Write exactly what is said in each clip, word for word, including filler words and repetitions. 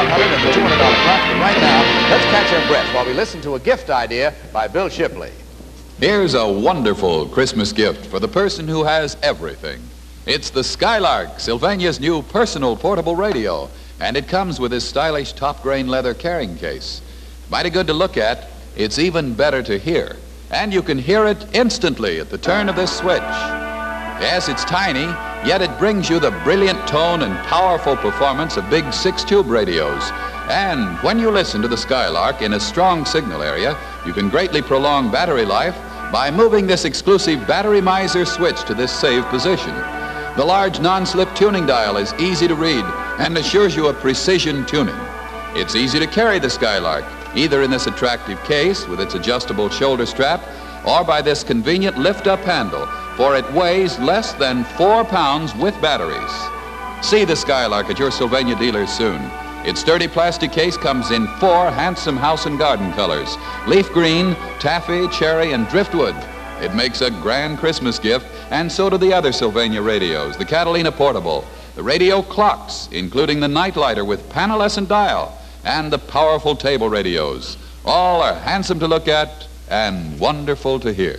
one hundred dollars and the two hundred dollar class. But right now, let's catch our breath while we listen to a gift idea by Bill Shipley. Here's a wonderful Christmas gift for the person who has everything. It's the Skylark, Sylvania's new personal portable radio, and it comes with this stylish top-grain leather carrying case. Mighty good to look at. It's even better to hear, and you can hear it instantly at the turn of this switch. Yes, it's tiny, yet it brings you the brilliant tone and powerful performance of big six-tube radios. And when you listen to the Skylark in a strong signal area, you can greatly prolong battery life by moving this exclusive battery miser switch to this save position. The large non-slip tuning dial is easy to read and assures you of precision tuning. It's easy to carry the Skylark, either in this attractive case with its adjustable shoulder strap or by this convenient lift-up handle, for it weighs less than four pounds with batteries. See the Skylark at your Sylvania dealer soon. Its sturdy plastic case comes in four handsome house and garden colors: leaf green, taffy, cherry, and driftwood. It makes a grand Christmas gift, and so do the other Sylvania radios, the Catalina Portable, the radio clocks, including the Nightlighter with panelescent dial, and the powerful table radios. All are handsome to look at and wonderful to hear.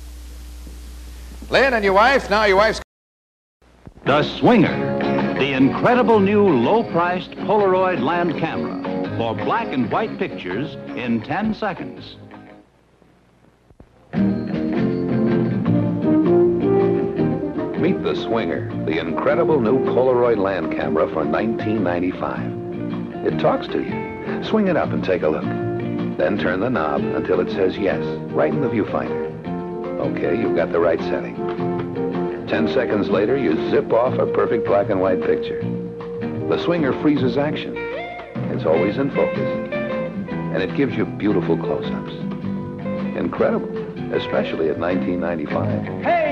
Lynn and your wife, now your wife's... The Swinger, the incredible new low-priced Polaroid land camera for black and white pictures in ten seconds. Meet the Swinger, the incredible new Polaroid land camera for nineteen ninety-five. It talks to you. Swing it up and take a look. Then turn the knob until it says yes, right in the viewfinder. Okay, you've got the right setting. Ten seconds later, you zip off a perfect black and white picture. The Swinger freezes action. It's always in focus. And it gives you beautiful close-ups. Incredible, especially at nineteen ninety-five. Hey!